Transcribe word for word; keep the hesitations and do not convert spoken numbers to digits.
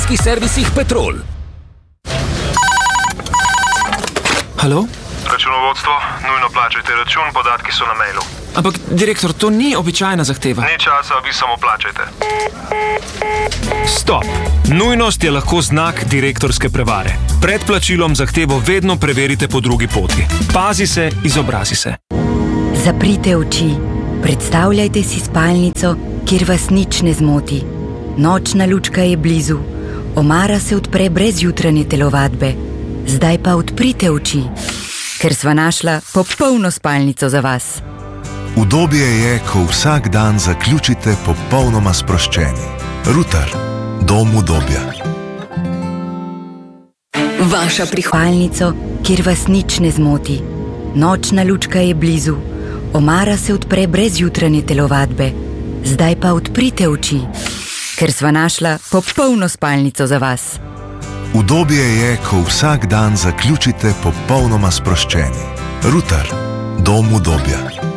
avtomobilskih servisih Petrol. Halo? Računovodstvo, nujno plačajte račun, podatki so na mailu. Ampak, direktor, to ni običajna zahteva. Ni časa, vi samo plačajte. Stop! Nujnost je lahko znak direktorske prevare. Pred plačilom zahtevo vedno preverite po drugi poti. Pazi se, izobrazi se. Zaprite oči. Predstavljajte si spalnico, kjer vas nič ne zmoti. Nočna lučka je blizu. Omara se odpre brez jutranje telovadbe. Zdaj pa odprite oči, ker sva našla popolno spalnico za vas. Udobje je, ko vsak dan zaključite popolnoma sproščeni. Ruter, dom udobja. Vaša prihvalnico, kjer vas nič ne zmoti. Nočna lučka je blizu. Omara se odpre brez jutranje telovadbe. Zdaj pa odprite oči, ker sva našla popolno spalnico za vas. Udobje je, ko vsak dan zaključite popolnoma sproščeni. Ruter, dom udobja.